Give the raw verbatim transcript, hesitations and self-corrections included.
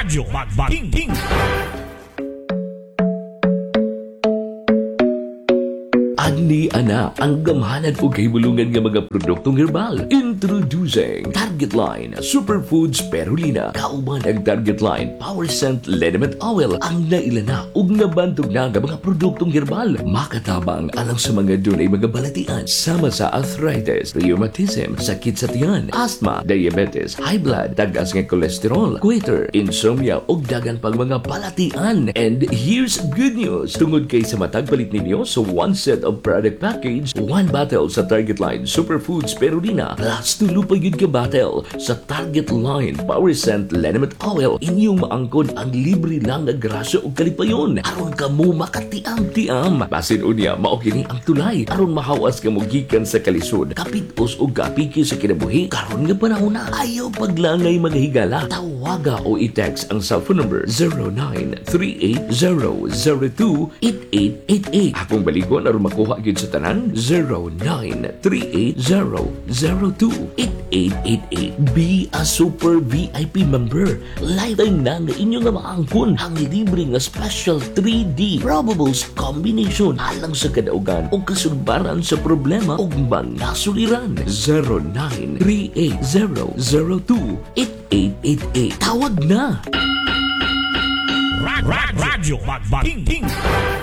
Radyo Magbaking. Ani ana ang gamhanan o kahibulungan nga mga produktong herbal. Introducing Target Line Superfoods Spirulina. Kauban ang Target Line Power Scent Liniment Oil. Ang nailana ug nabantog na nga mga produktong herbal. Makatabang alang sa mga dunay mga balatian sama sa arthritis, rheumatism, sakit sa tiyan, asthma, diabetes, high blood, tagas nga cholesterol, goiter, insomnia ug dagan pang mga balatian. And here's good news. Tungod kay sa matag palit ninyo so one set of product package, one bottle sa Target Line Superfoods Spirulina plus tulo pa yun ka bottle sa Target Line Power Scent Liniment Oil. Inyong maangkod ang libre lang na grasya o kalipayon aron ka mo makatiam-tiam. Basin unya mao kini ang tulay aron mahawas ka mo gikan sa kalisod, kapitos o kapiki sa kinabuhi karon nga panahon na. Ayaw paglangay maghigala, tawaga o i-text ang cellphone number zero nine three eight zero zero two eight eight eight eight. Akong baligon aron makuha gid sa tanan zero nine three eight zero zero two eight eight eight eight. Be a super V I P member. Lifetime na nga inyo nga maangkon ang libre nga special three D probables combination alang sa kadaugan o kasulbaran sa problema o mga suliran. Zero nine three eight zero zero two eight eight eight eight. Tawag na! Radyo Magbaking.